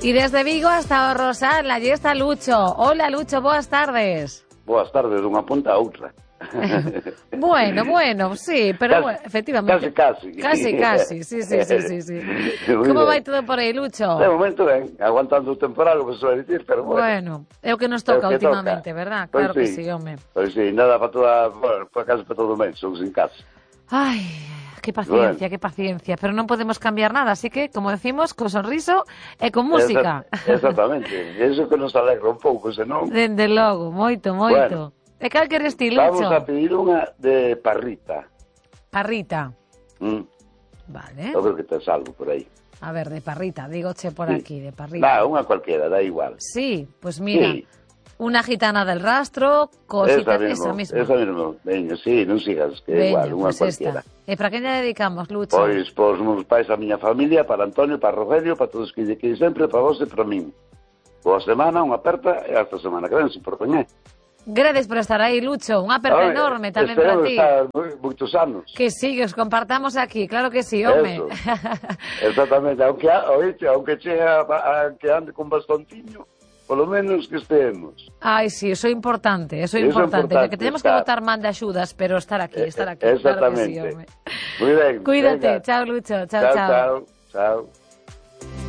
E desde Vigo hasta o Rosal, allí está Lucho. Hola, Lucho, boas tardes. Boas tardes, dunha punta a outra. Bueno, sí, pero bueno, efectivamente. Casi, sí. Como vai todo por aí, Lucho? De momento ben, aguantando o temporal, o que se vai dicir, pero bueno. Bueno, é o que nos toca últimamente, verdad? Pois Claro que sí, sí, home. Pois sí, nada para toda, bueno, para casa para todo o mes, somos en casa. Ai, que paciencia, pero non podemos cambiar nada, así que, como decimos, con sonriso e con música. Exactamente, eso que nos alegra un pouco, senón... Dende logo, moito. Bueno, e cal queres ti, Lucho? vamos a pedir unha de parrita. Parrita. Vale. Eu creo que tes algo por aí. A ver, de parrita, dígoche por aquí, de parrita. Unha cualquiera, da igual. Sí, pues mira, Sí. Una gitana del rastro, cosita, esa misma. Esa misma, veña, sí, non sigas, que é igual, unha pues cualquiera. E para que lle dedicamos, Lucho? Pois, os meus pais, a miña familia, para Antonio, para Rogelio, para todos que lle queiden sempre, para vos e para min. Boa semana, unha aperta, e hasta semana que ven, se por coñé. Gracias por estar aí, Lucho. Unha aperta enorme tamén para ti. Esperemos estar moitos anos. Que sí, que os compartamos aquí, claro que sí, home. Eso, exactamente. Aunque chea que ande con bastonciño, polo menos que estemos. Ai, sí, eso é importante, que tenemos que botar man de axudas, pero estar aquí, Exactamente. Claro que sí, home. Muy ben. Cuídate, chao, Lucho, chao. Chao.